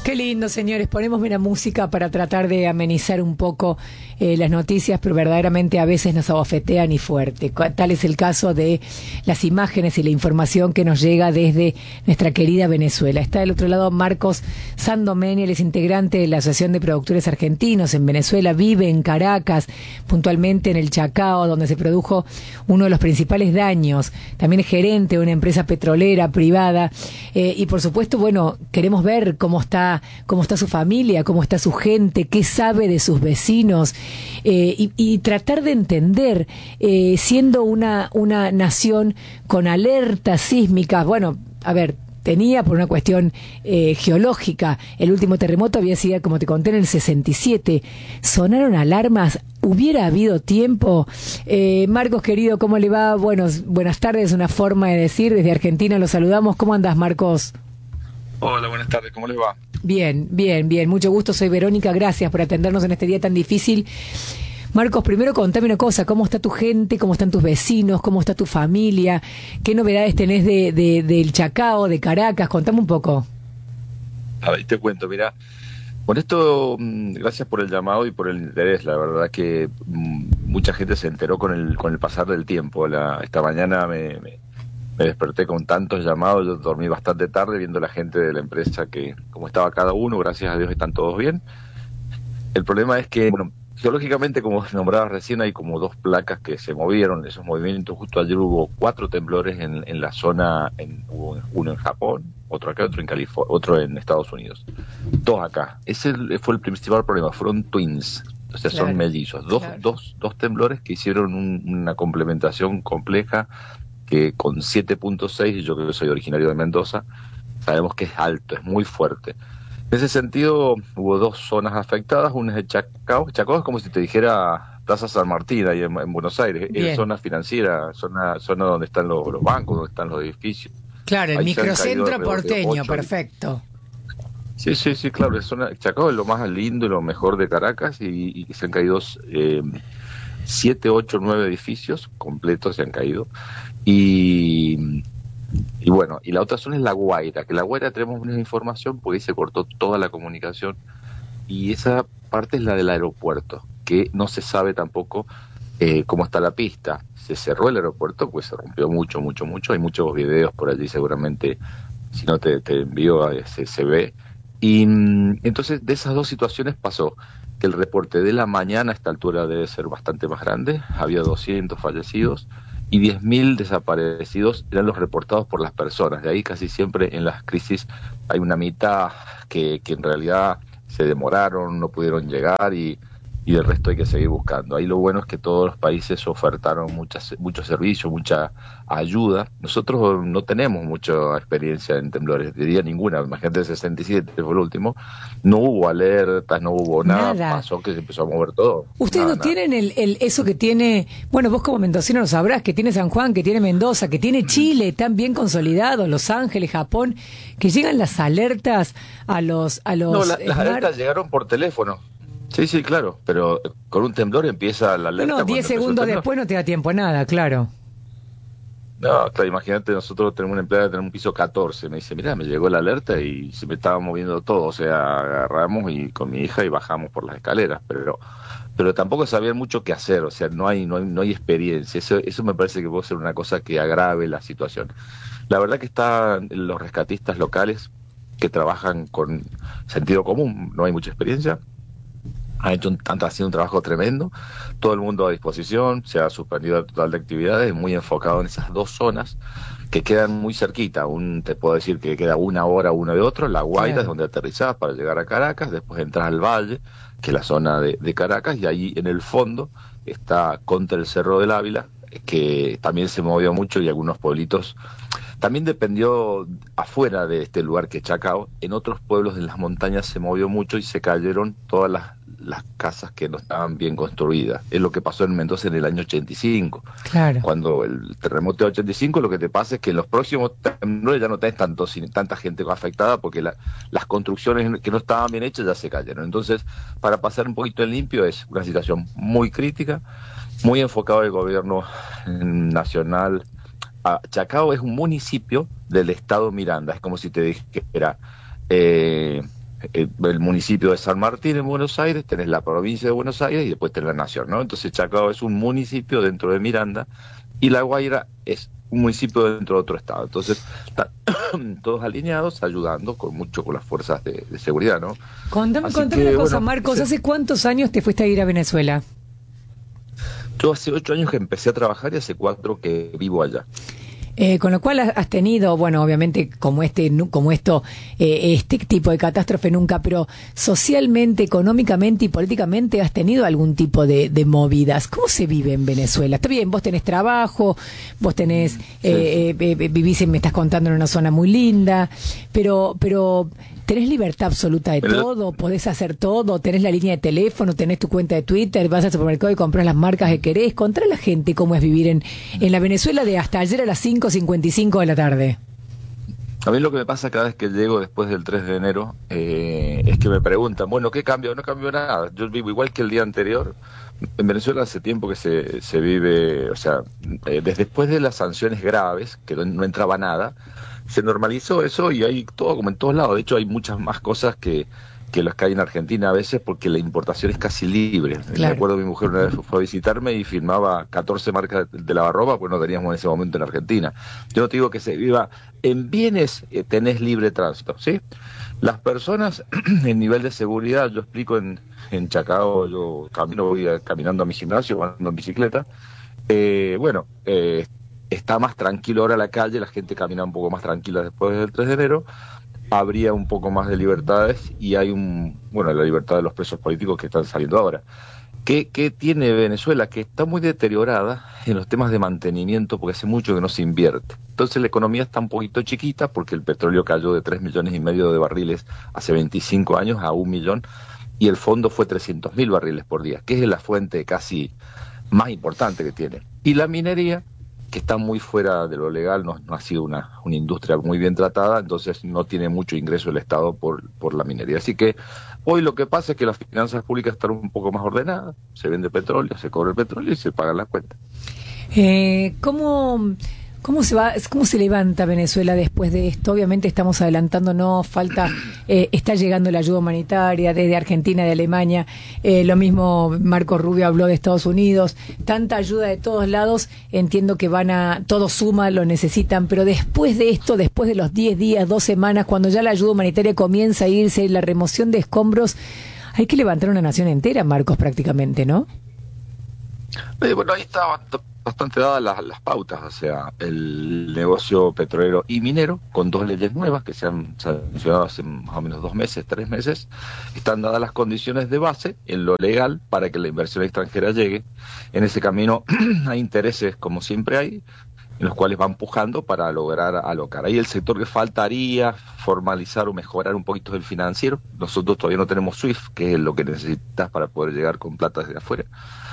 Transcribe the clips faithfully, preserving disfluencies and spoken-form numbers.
Qué lindo, señores. Ponemos una música para tratar de amenizar un poco eh, las noticias, pero verdaderamente a veces nos abofetean y fuerte. Tal es el caso de las imágenes y la información que nos llega desde nuestra querida Venezuela. Está del otro lado Marcos Sandomeni, él es integrante de la Asociación de Productores Argentinos en Venezuela, vive en Caracas, puntualmente en el Chacao, donde se produjo uno de los principales daños. También es gerente de una empresa petrolera privada eh, y por supuesto, bueno, queremos ver cómo está cómo está su familia, cómo está su gente, qué sabe de sus vecinos, eh, y, y tratar de entender, eh, siendo una, una nación con alertas sísmicas, bueno, a ver, tenía por una cuestión eh, geológica, el último terremoto había sido, como te conté, en el sesenta y siete, sonaron alarmas, hubiera habido tiempo. eh, Marcos, querido, ¿cómo le va? Buenos, buenas tardes, una forma de decir, desde Argentina lo saludamos. ¿Cómo andás, Marcos? Hola, buenas tardes, ¿cómo les va? Bien, bien, bien, mucho gusto, soy Verónica, gracias por atendernos en este día tan difícil. Marcos, primero contame una cosa, ¿cómo está tu gente, cómo están tus vecinos, cómo está tu familia? ¿Qué novedades tenés de, de, del Chacao, de Caracas? Contame un poco. A ver, te cuento, mira, con esto, gracias por el llamado y por el interés, la verdad que mmm, mucha gente se enteró con el con el pasar del tiempo. La, esta mañana me... me Me desperté con tantos llamados, yo dormí bastante tarde viendo la gente de la empresa que, como estaba cada uno, gracias a Dios están todos bien. El problema es que, bueno, geológicamente, como nombrabas recién, hay como dos placas que se movieron, esos movimientos. Justo ayer hubo cuatro temblores en, en la zona, en, hubo uno en Japón, otro acá, otro en California, otro en Estados Unidos. Dos acá. Ese fue el principal problema, fueron twins, o sea, claro, son mellizos. Dos, claro. dos, dos temblores que hicieron un, una complementación compleja, que con siete punto seis, y yo creo que soy originario de Mendoza, sabemos que es alto, es muy fuerte. En ese sentido, hubo dos zonas afectadas, una es el Chacao. Chacao es como si te dijera Plaza San Martín, ahí en, en Buenos Aires. Bien. Es zona financiera, zona, zona donde están los, los bancos, donde están los edificios. Claro, el ahí microcentro porteño, perfecto. Sí, sí, sí, claro. Es zona, Chacao es lo más lindo y lo mejor de Caracas, y, y se han caído eh, siete, ocho, nueve edificios completos, se han caído. Y, y bueno, y la otra zona es La Guaira, que La Guaira tenemos menos información porque ahí se cortó toda la comunicación, y esa parte es la del aeropuerto, que no se sabe tampoco eh, cómo está la pista. Se cerró el aeropuerto, pues se rompió mucho, mucho, mucho, hay muchos videos por allí, seguramente, si no te, te envío, se, se ve. Y entonces de esas dos situaciones pasó que el reporte de la mañana a esta altura debe ser bastante más grande, había doscientos fallecidos, y diez mil desaparecidos eran los reportados por las personas. De ahí casi siempre en las crisis hay una mitad que, que en realidad se demoraron, no pudieron llegar, y, y el resto hay que seguir buscando. Ahí lo bueno es que todos los países ofertaron muchas, muchos servicios, mucha ayuda. Nosotros no tenemos mucha experiencia en temblores, diría ninguna. Imagínate, el sesenta y siete fue el último. No hubo alertas, no hubo nada, nada. Pasó que se empezó a mover todo. Ustedes nada, no nada. tienen el, el eso que tiene, bueno, vos como mendocino lo sabrás, que tiene San Juan, que tiene Mendoza, que tiene Chile, tan bien consolidado, Los Ángeles, Japón, que llegan las alertas a los... A los no, la, las alertas llegaron por teléfono. Sí, sí, claro, pero con un temblor empieza la alerta. No, diez segundos después no te da tiempo a nada, claro. No, claro, imagínate, nosotros tenemos una empleada que tiene un piso catorce, me dice, mira, me llegó la alerta y se me estaba moviendo todo, o sea, agarramos y con mi hija y bajamos por las escaleras, pero pero tampoco sabían mucho qué hacer, o sea, no hay no hay, no hay experiencia, eso eso me parece que puede ser una cosa que agrave la situación. La verdad que están los rescatistas locales que trabajan con sentido común, no hay mucha experiencia. Han hecho un, han haciendo un trabajo tremendo, todo el mundo a disposición, se ha suspendido el total de actividades, muy enfocado en esas dos zonas que quedan muy cerquita. Un, te puedo decir que queda una hora uno de otro. La Guaira, claro, es donde aterrizás para llegar a Caracas, después entras al Valle, que es la zona de, de Caracas, y ahí en el fondo está contra el Cerro del Ávila, que también se movió mucho, y algunos pueblitos. También dependió afuera de este lugar que es Chacao, en otros pueblos de las montañas se movió mucho y se cayeron todas las, las casas que no estaban bien construidas. Es lo que pasó en Mendoza en el año ochenta y cinco. Claro. Cuando el terremoto de ochenta y cinco, lo que te pasa es que en los próximos temblores ya no tenés tanto, tanta gente afectada, porque la, las construcciones que no estaban bien hechas ya se cayeron. Entonces, para pasar un poquito en limpio, es una situación muy crítica, muy enfocado el gobierno nacional. Chacao es un municipio del estado Miranda, es como si te dijera, eh, eh, el municipio de San Martín en Buenos Aires, tenés la provincia de Buenos Aires y después tenés la nación, ¿no? Entonces Chacao es un municipio dentro de Miranda y La Guaira es un municipio dentro de otro estado. Entonces están todos alineados, ayudando con mucho con las fuerzas de, de seguridad, ¿no? Contame, Así contame que, una cosa, bueno, Marcos, sí. ¿hace cuántos años te fuiste a ir a Venezuela? Yo hace ocho años que empecé a trabajar y hace cuatro que vivo allá. Eh, con lo cual has tenido, bueno, obviamente como este, como esto, eh, este tipo de catástrofe nunca, pero socialmente, económicamente y políticamente has tenido algún tipo de, de movidas. ¿Cómo se vive en Venezuela? Está bien, vos tenés trabajo, vos tenés, Sí. eh, eh, vivís, me estás contando, en una zona muy linda, pero, pero tenés libertad absoluta de Pero- todo, podés hacer todo, tenés la línea de teléfono, tenés tu cuenta de Twitter, vas al supermercado y compras las marcas que querés. Contá a la gente cómo es vivir en, en la Venezuela de hasta ayer a las cinco cincuenta y cinco de la tarde. A mí lo que me pasa cada vez que llego después del tres de enero eh, es que me preguntan, bueno, ¿qué cambio? No cambió nada, yo vivo igual que el día anterior. En Venezuela hace tiempo que se, se vive, o sea, eh, desde después de las sanciones graves, que no, no entraba nada, se normalizó eso y hay todo como en todos lados. De hecho, hay muchas más cosas que, que las que hay en Argentina a veces porque la importación es casi libre. Claro. Me acuerdo mi mujer una vez fue a visitarme y firmaba catorce marcas de lavarropa, pues no teníamos en ese momento en Argentina. Yo no te digo que se viva en bienes, eh, tenés libre tránsito, ¿sí? Las personas, el nivel de seguridad, yo explico en, en Chacao, yo camino, voy a- caminando a mi gimnasio, ando en bicicleta, eh, bueno, eh, está más tranquilo ahora la calle, la gente camina un poco más tranquila después del tres de enero, habría un poco más de libertades y hay un, bueno, la libertad de los presos políticos que están saliendo ahora. ¿Qué, qué tiene Venezuela? Que está muy deteriorada en los temas de mantenimiento porque hace mucho que no se invierte. Entonces la economía está un poquito chiquita porque el petróleo cayó de tres millones y medio de barriles hace veinticinco años a un millón y el fondo fue trescientos mil barriles por día, que es la fuente casi más importante que tiene. Y la minería, que está muy fuera de lo legal, no, no ha sido una, una industria muy bien tratada, entonces no tiene mucho ingreso el Estado por, por la minería. Así que hoy lo que pasa es que las finanzas públicas están un poco más ordenadas, se vende petróleo, se cobra el petróleo y se pagan las cuentas. Eh, ¿cómo, cómo se va, cómo se levanta Venezuela después de esto? Obviamente estamos adelantándonos, falta, eh, está llegando la ayuda humanitaria desde Argentina, de Alemania, eh, lo mismo Marco Rubio habló de Estados Unidos, tanta ayuda de todos lados, entiendo que van a, todo suma, lo necesitan, pero después de esto, después de los diez días, dos semanas, cuando ya la ayuda humanitaria comienza a irse, la remoción de escombros, hay que levantar una nación entera, Marcos, prácticamente, ¿no? Eh, bueno, ahí está bast- bastante dadas las, las pautas, o sea, el negocio petrolero y minero, con dos leyes nuevas que se han sancionado hace más o menos dos meses, tres meses, están dadas las condiciones de base en lo legal para que la inversión extranjera llegue. En ese camino hay intereses, como siempre hay, en los cuales van empujando para lograr alocar. Ahí el sector que faltaría formalizar o mejorar un poquito el financiero. Nosotros todavía no tenemos SWIFT, que es lo que necesitas para poder llegar con plata desde afuera.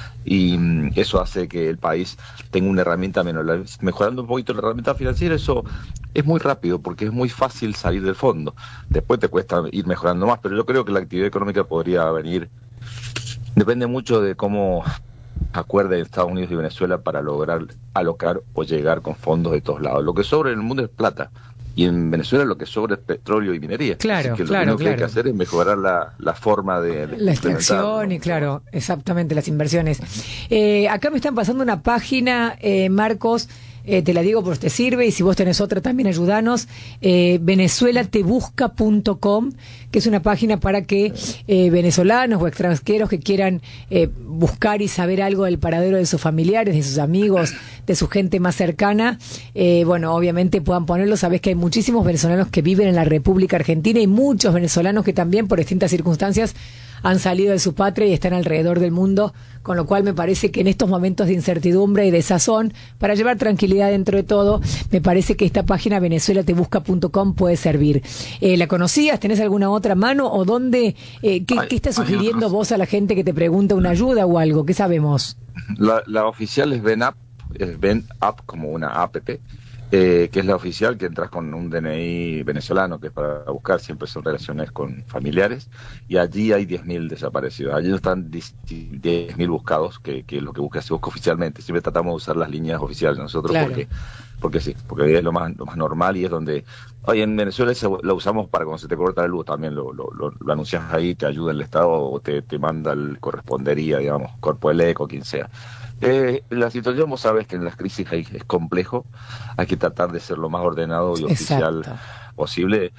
Y mm, eso hace que el país tenga una herramienta menos. La- Mejorando un poquito la herramienta financiera, eso es muy rápido porque es muy fácil salir del fondo. Después te cuesta ir mejorando más, pero yo creo que la actividad económica podría venir. Depende mucho de cómo acuerden Estados Unidos y Venezuela para lograr alocar o llegar con fondos de todos lados. Lo que sobra en el mundo es plata. Y en Venezuela lo que sobra es petróleo y minería. Claro, Así que lo claro, único que hay que claro. hacer es mejorar la, la forma de, de La implementarlo, extracción ¿no? y claro, exactamente, las inversiones. Eh, acá me están pasando una página, eh, Marcos, eh, te la digo por si te sirve y si vos tenés otra también ayudanos, eh, venezuela te busca punto com, que es una página para que eh, venezolanos o extranjeros que quieran eh, buscar y saber algo del paradero de sus familiares, de sus amigos, de su gente más cercana, eh, bueno, obviamente puedan ponerlo. Sabés que hay muchísimos venezolanos que viven en la República Argentina y muchos venezolanos que también por distintas circunstancias han salido de su patria y están alrededor del mundo, con lo cual me parece que en estos momentos de incertidumbre y de sazón, para llevar tranquilidad dentro de todo, me parece que esta página venezuela te busca punto com puede servir. Eh, ¿La conocías? ¿Tenés alguna otra mano? ¿O dónde? Eh, ¿qué, Hay- ¿Qué estás hay sugiriendo otros. vos a la gente que te pregunta una ayuda o algo? ¿Qué sabemos? La, la oficial es VenApp, es VenApp como una app, eh, que es la oficial, que entras con un D N I venezolano, que es para buscar, siempre son relaciones con familiares, y allí hay diez mil desaparecidos. Allí no están diez mil buscados, que, que es lo que busca se busca oficialmente. Siempre tratamos de usar las líneas oficiales nosotros Claro. porque porque sí, porque es lo más, lo más normal y es donde... Oye, en Venezuela eso lo usamos para cuando se te corta la luz también, lo, lo, lo, lo anuncias ahí, te ayuda el Estado o te, te manda el correspondería, digamos, Corpo Eleco, quien sea. Eh, la situación, vos sabés que en las crisis hay, es complejo, hay que tratar de ser lo más ordenado y oficial Exacto. posible.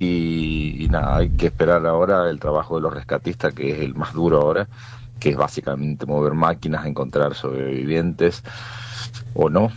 Y, y nada, hay que esperar ahora el trabajo de los rescatistas, que es el más duro ahora, que es básicamente mover máquinas, encontrar sobrevivientes o no,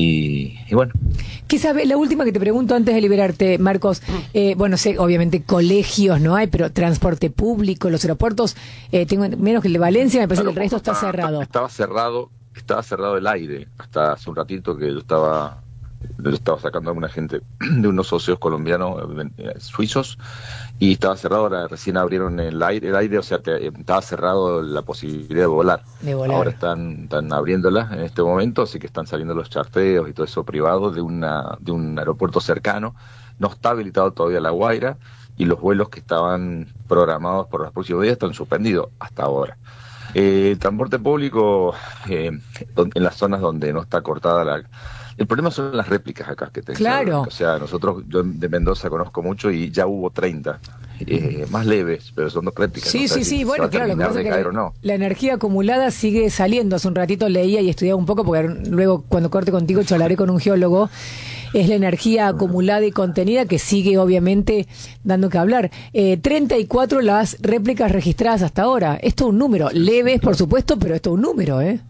y, y bueno. ¿Qué sabe? La última que te pregunto antes de liberarte, Marcos. Eh, bueno, sé, obviamente colegios no hay, pero transporte público, los aeropuertos, eh, tengo menos que el de Valencia, me parece Claro, que el resto está estaba, cerrado. Estaba cerrado, estaba cerrado el aire, hasta hace un ratito que yo estaba, yo estaba sacando a alguna gente de unos socios colombianos, eh, suizos, y estaba cerrado, ahora recién abrieron el aire, el aire, o sea, te, estaba cerrado la posibilidad de volar. De volar. Ahora están, están abriéndola en este momento, así que están saliendo los charteos y todo eso privado de una, de un aeropuerto cercano. No está habilitado todavía La Guaira y los vuelos que estaban programados por los próximos días están suspendidos hasta ahora. Eh, el transporte público, eh, en las zonas donde no está cortada la... El problema son las réplicas acá que tenemos. Claro. O sea, nosotros, yo de Mendoza conozco mucho y ya hubo treinta, eh, más leves, pero son dos réplicas. Sí, no sé sí, si sí, se bueno, va a claro, lo que terminar pasa de es que caer o no. la energía acumulada sigue saliendo. Hace un ratito leía y estudiaba un poco, porque luego cuando corte contigo charlaré con un geólogo. Es la energía acumulada y contenida que sigue obviamente dando que hablar. Eh, treinta y cuatro las réplicas registradas hasta ahora. Esto es un número, leves por supuesto, pero esto es un número, ¿eh?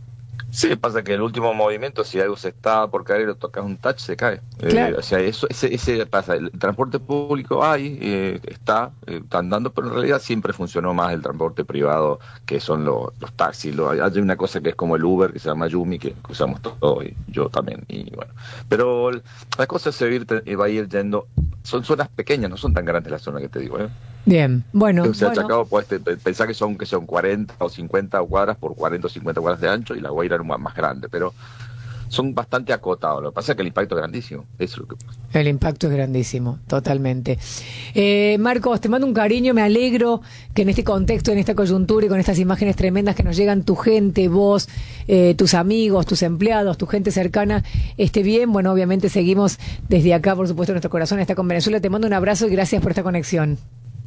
Sí, pasa que el último movimiento, si algo se está por caer y lo tocas un touch, se cae. Claro. Eh, o sea, eso, ese, ese pasa. El transporte público hay, eh, está, eh, está andando, pero en realidad siempre funcionó más el transporte privado, que son los, los taxis. Lo, hay una cosa que es como el Uber, que se llama Yumi, que usamos todos, y yo también. Y bueno, pero la cosa se va a ir, va a ir yendo. Son zonas pequeñas, no son tan grandes las zonas que te digo, ¿eh? Bien, bueno. O sea, bueno. Chacao, pues, pensar que son que son cuarenta o cincuenta cuadras por cuarenta o cincuenta cuadras de ancho y La Guaira era más, más grande, pero son bastante acotados. Lo que pasa es que el impacto es grandísimo. Eso es lo que pasa. El impacto es grandísimo, totalmente. Eh, Marcos, te mando un cariño, me alegro que en este contexto, en esta coyuntura y con estas imágenes tremendas que nos llegan, tu gente, vos, eh, tus amigos, tus empleados, tu gente cercana, esté bien. Bueno, obviamente seguimos desde acá, por supuesto, nuestro corazón está con Venezuela. Te mando un abrazo y gracias por esta conexión.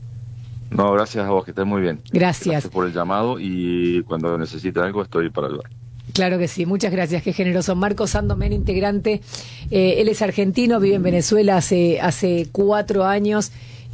No, gracias a vos, que estés muy bien. Gracias. Gracias por el llamado y cuando necesites algo estoy para ayudar. Claro que sí, muchas gracias, qué generoso. Marcos Sandomén, integrante, eh, él es argentino, vive en Venezuela hace, hace cuatro años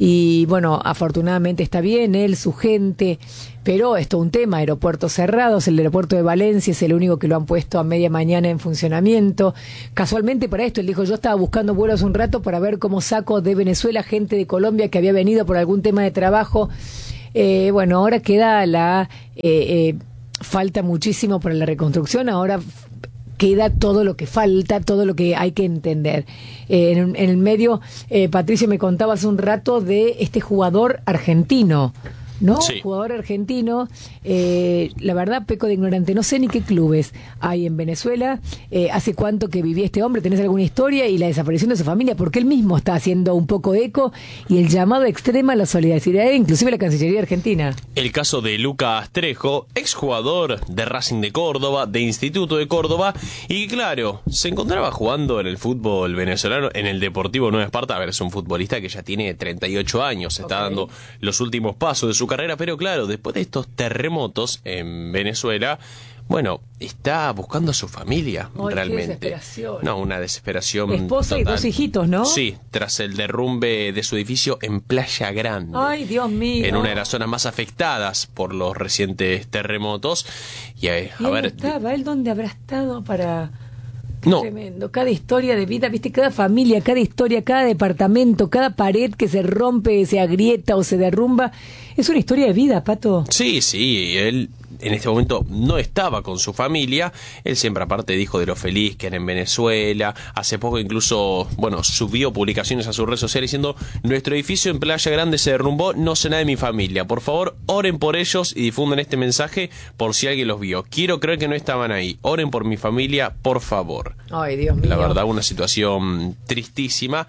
y bueno, afortunadamente está bien, él, su gente, pero esto es un tema, aeropuertos cerrados, el aeropuerto de Valencia es el único que lo han puesto a media mañana en funcionamiento. Casualmente para esto, él dijo, yo estaba buscando vuelos un rato para ver cómo saco de Venezuela gente de Colombia que había venido por algún tema de trabajo. Eh, bueno, ahora queda la... Eh, eh, falta muchísimo para la reconstrucción, ahora queda todo lo que falta, todo lo que hay que entender. Eh, en, en el medio, eh, Patricio me contaba hace un rato de este jugador argentino, ¿no? Sí. Jugador argentino, eh, la verdad peco de ignorante, no sé ni qué clubes hay en Venezuela, eh, hace cuánto que vivía este hombre, ¿tenés alguna historia? Y la desaparición de su familia, porque él mismo está haciendo un poco eco y el llamado extrema a la solidaridad, inclusive la Cancillería Argentina. El caso de Lucas Trejo, exjugador de Racing de Córdoba, de Instituto de Córdoba, y claro, se encontraba jugando en el fútbol venezolano, en el Deportivo Nueva Esparta. A ver, es un futbolista que ya tiene treinta y ocho años, está Okay. dando los últimos pasos de su carrera, pero claro, después de estos terremotos en Venezuela, bueno, está buscando a su familia. Ay, qué realmente. desesperación. No, una desesperación Esposa y total. dos hijitos, ¿no? Sí, tras el derrumbe de su edificio en Playa Grande. Ay, Dios mío. En una de las zonas más afectadas por los recientes terremotos. Y a, ¿Y a él ver, estaba? ¿Él dónde habrá estado para...? no, Tremendo. Cada historia de vida, viste, cada familia, cada historia, cada departamento, cada pared que se rompe, se agrieta o se derrumba, es una historia de vida, Pato. sí, sí, él en este momento no estaba con su familia. Él siempre aparte dijo de lo feliz que era en Venezuela. Hace poco incluso, bueno, subió publicaciones a sus redes sociales diciendo: nuestro edificio en Playa Grande se derrumbó, no sé nada de mi familia, por favor oren por ellos y difundan este mensaje por si alguien los vio. Quiero creer que no estaban ahí, oren por mi familia, por favor. Ay, Dios mío. La verdad, una situación tristísima.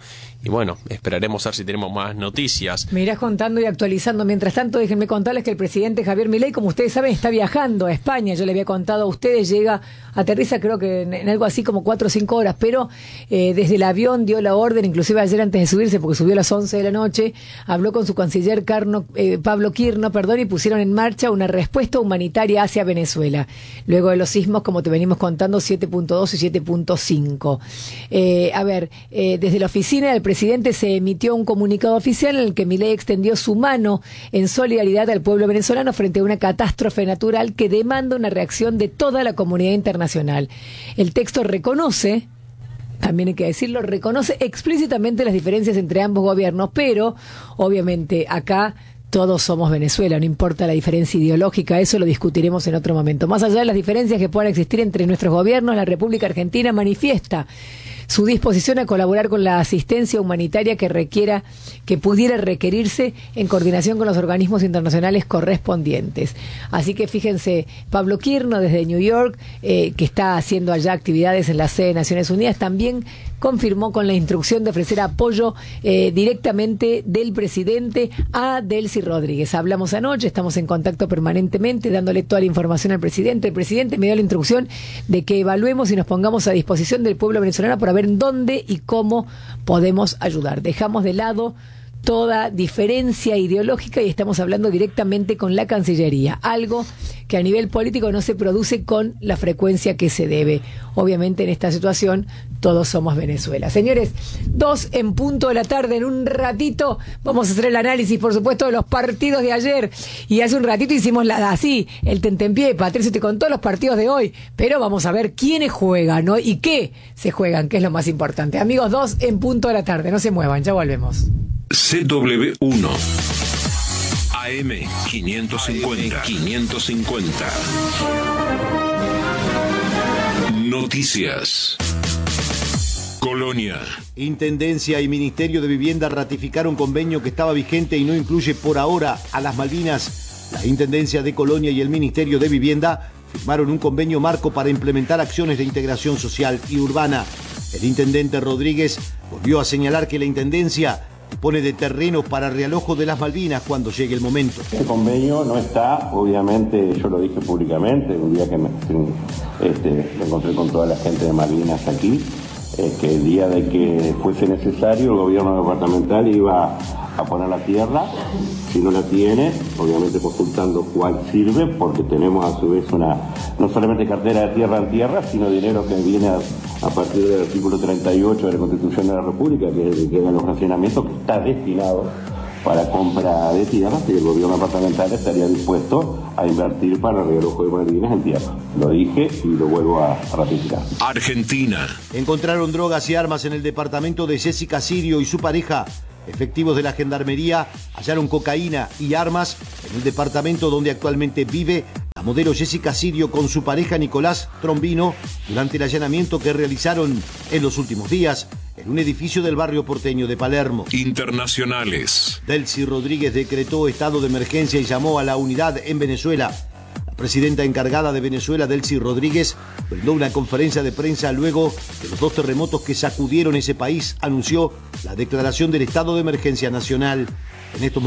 y bueno, esperaremos a ver si tenemos más noticias. Me irás contando y actualizando. Mientras tanto, déjenme contarles que el presidente Javier Milei, como ustedes saben, está viajando a España. Yo le había contado a ustedes, llega, aterriza creo que en, en algo así como cuatro o cinco horas, pero eh, desde el avión dio la orden, inclusive ayer antes de subirse, porque subió a las once de la noche, habló con su canciller Carno, eh, Pablo Quirno, perdón, y pusieron en marcha una respuesta humanitaria hacia Venezuela, luego de los sismos, como te venimos contando, siete punto dos y siete punto cinco. Eh, a ver, eh, desde la oficina del presidente se emitió un comunicado oficial en el que Milei extendió su mano en solidaridad al pueblo venezolano frente a una catástrofe natural que demanda una reacción de toda la comunidad internacional. El texto reconoce, también hay que decirlo, reconoce explícitamente las diferencias entre ambos gobiernos, pero obviamente acá todos somos Venezuela, no importa la diferencia ideológica, eso lo discutiremos en otro momento. Más allá de las diferencias que puedan existir entre nuestros gobiernos, la República Argentina manifiesta su disposición a colaborar con la asistencia humanitaria que requiera, que pudiera requerirse en coordinación con los organismos internacionales correspondientes. Así que fíjense, Pablo Quirno desde New York, eh, que está haciendo allá actividades en la sede de Naciones Unidas, también confirmó con la instrucción de ofrecer apoyo eh, directamente del presidente a Delcy Rodríguez. Hablamos anoche, estamos en contacto permanentemente, dándole toda la información al presidente. El presidente me dio la instrucción de que evaluemos y nos pongamos a disposición del pueblo venezolano para ver dónde y cómo podemos ayudar. Dejamos de lado toda diferencia ideológica y estamos hablando directamente con la Cancillería, algo que a nivel político no se produce con la frecuencia que se debe. Obviamente en esta situación todos somos Venezuela. Señores, dos en punto de la tarde, en un ratito vamos a hacer el análisis, por supuesto, de los partidos de ayer, y hace un ratito hicimos la así, el tentempié. Patricio te contó los partidos de hoy, pero vamos a ver quiénes juegan, ¿no? Y qué se juegan, que es lo más importante. Amigos, dos en punto de la tarde, no se muevan, ya volvemos. C W uno A M quinientos cincuenta. quinientos cincuenta. Noticias. Colonia. Intendencia y Ministerio de Vivienda ratificaron convenio que estaba vigente y no incluye por ahora a las Malvinas. La Intendencia de Colonia y el Ministerio de Vivienda firmaron un convenio marco para implementar acciones de integración social y urbana. El intendente Rodríguez volvió a señalar que la Intendencia dispone de terrenos para realojo de las Malvinas cuando llegue el momento. Este convenio no está, obviamente, yo lo dije públicamente, un día que me, este, me encontré con toda la gente de Malvinas aquí, eh, que el día de que fuese necesario el gobierno departamental iba a poner la tierra, si no la tiene, obviamente consultando cuál sirve, porque tenemos a su vez una, no solamente cartera de tierra en tierra, sino dinero que viene a, a partir del artículo treinta y ocho de la Constitución de la República, que es el que da los racionamientos, que está destinado para compra de tierras, y el gobierno departamental estaría dispuesto a invertir para el realojo de Malvinas en tierra. Lo dije y lo vuelvo a ratificar. Argentina. Encontraron drogas y armas en el departamento de Jessica Sirio y su pareja. Efectivos de la Gendarmería hallaron cocaína y armas en el departamento donde actualmente vive la modelo Jessica Sirio con su pareja Nicolás Trombino durante el allanamiento que realizaron en los últimos días en un edificio del barrio porteño de Palermo. Internacionales. Delcy Rodríguez decretó estado de emergencia y llamó a la unidad en Venezuela. La presidenta encargada de Venezuela, Delcy Rodríguez, brindó una conferencia de prensa luego de los dos terremotos que sacudieron ese país. Anunció la declaración del estado de emergencia nacional. En estos